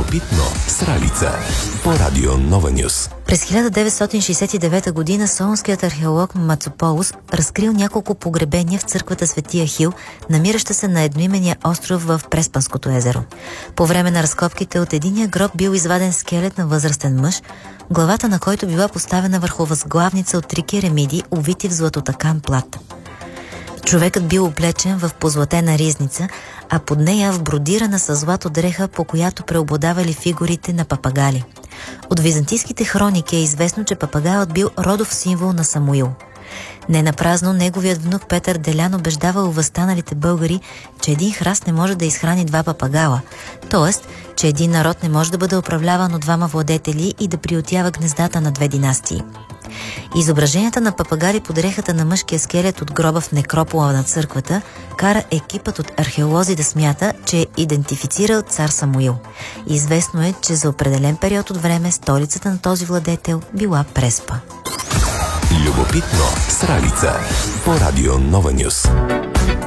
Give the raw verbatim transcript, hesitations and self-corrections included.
Любопитно с Ралица по радио Нова Нюс. През хиляда деветстотин шейсет и девета година солунският археолог Мацополос разкрил няколко погребения в църквата Свети Ахил, намираща се на едноимения остров в Преспанското езеро. По време на разкопките от единия гроб бил изваден скелет на възрастен мъж, главата на който била поставена върху възглавница от три керамиди, увити в златотакан плат. Човекът бил облечен в позлатена ризница, а под нея вбродирана със злато дреха, по която преобладавали фигурите на папагали. От византийските хроники е известно, че папагалът бил родов символ на Самуил. Не напразно неговият внук Петър Делян убеждавал възстаналите българи, че един храст не може да изхрани два папагала, т.е. че един народ не може да бъде управляван от двама владетели и да приютява гнездата на две династии. Изображенията на папагали под дрехата на мъжкия скелет от гроба в некропола на църквата кара екипът от археолози да смята, че е идентифицирал цар Самуил. Известно е, че за определен период от време столицата на този владетел била Преспа. Любопитно с Ралица по радио Нова Нюс.